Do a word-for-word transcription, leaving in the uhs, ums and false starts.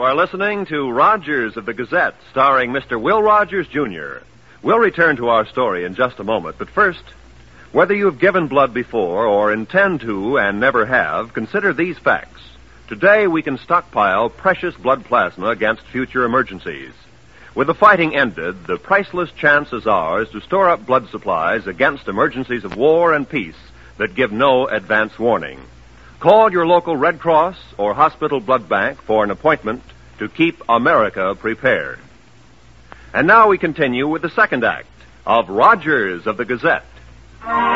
are listening to Rogers of the Gazette, starring Mister Will Rogers, Junior We'll return to our story in just a moment, but first, whether you've given blood before or intend to and never have, consider these facts. Today, we can stockpile precious blood plasma against future emergencies. With the fighting ended, the priceless chance is ours to store up blood supplies against emergencies of war and peace that give no advance warning. Call your local Red Cross or hospital blood bank for an appointment to keep America prepared. And now we continue with the second act of Rogers of the Gazette.